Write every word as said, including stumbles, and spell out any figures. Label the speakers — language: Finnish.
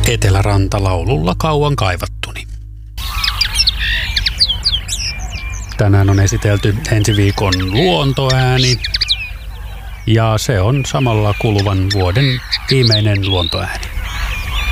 Speaker 1: Etelärantalaululla kauan kaivattuni. Tänään on esitelty ensi viikon luontoääni ja se on samalla kuluvan vuoden viimeinen luontoääni.